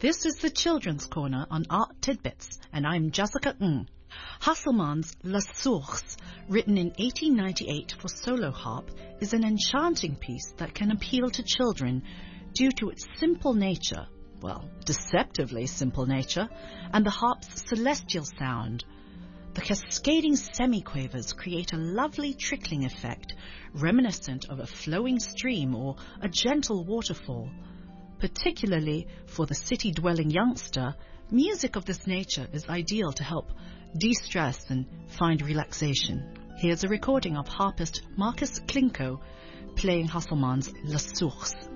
This is the Children's Corner on Art Tidbits, and I'm Jessica Ng. Hasselmann's La Source, written in 1898 for solo harp, is an enchanting piece that can appeal to children due to its simple nature, well, deceptively simple nature, and the harp's celestial sound. The cascading semiquavers create a lovely trickling effect, reminiscent of a flowing stream or a gentle waterfall. Particularly for the city-dwelling youngster, music of this nature is ideal to help de-stress and find relaxation. Here's a recording of harpist Marcus Klinko playing Hasselmann's La Source.